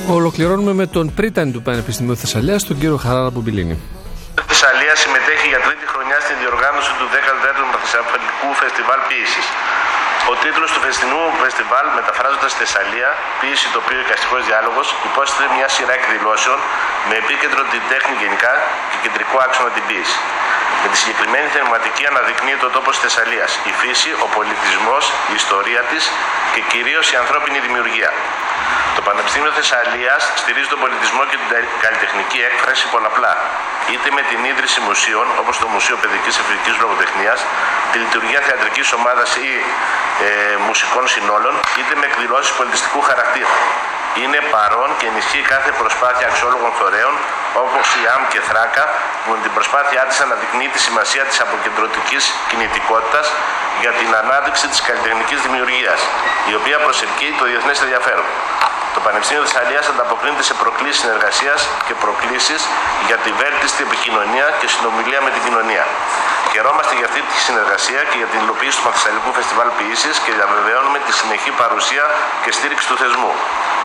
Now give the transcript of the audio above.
Ολοκληρώνουμε με τον πρίτανη του Πανεπιστημίου Θεσσαλίας, τον κύριο Χαράλαμπο Μπομπιλίνη. Η Θεσσαλία συμμετέχει για τρίτη χρονιά στην διοργάνωση του 14ου Πρωτοθεσσαλικού Φεστιβάλ Ποίησης. Ο τίτλος του φετινού φεστιβάλ, μεταφράζοντας στη Θεσσαλία, ποίηση, τοπίο, εικαστικός διάλογος, υπόσχεται μια σειρά εκδηλώσεων με επίκεντρο την τέχνη γενικά και κεντρικό άξονα την ποίηση. Με τη συγκεκριμένη θεματική αναδεικνύεται ο τόπος της Θεσσαλίας, η φύση, ο πολιτισμός, η ιστορία της και κυρίως η ανθρώπινη δημιουργία. Το Πανεπιστήμιο Θεσσαλίας στηρίζει τον πολιτισμό και την καλλιτεχνική έκφραση πολλαπλά, είτε με την ίδρυση μουσείων, όπως το Μουσείο Παιδικής Εφηβικής Λογοτεχνίας, τη λειτουργία θεατρικής ομάδας ή μουσικών συνόλων, είτε με εκδηλώσεις πολιτιστικού χαρακτήρα. Είναι παρόν και ενισχύει κάθε προσπάθεια αξιόλογων φορέων, όπως η ΑΜ και Θράκα, που με την προσπάθειά της αναδεικνύει τη σημασία της αποκεντρωτικής κινητικότητας για την ανάδειξη της καλλιτεχνικής δημιουργίας, η οποία προσελκύει το διεθνές ενδιαφέρον. Το Πανεπιστήμιο Θεσσαλίας ανταποκρίνεται σε προκλήσεις συνεργασίας και προκλήσεις για τη βέλτιστη επικοινωνία και συνομιλία με την κοινωνία. Χαιρόμαστε για αυτή τη συνεργασία και για την υλοποίηση του Πρωτοθεσσαλικού Φεστιβάλ Ποίησης και διαβεβαιώνουμε τη συνεχή παρουσία και στήριξη του θεσμού.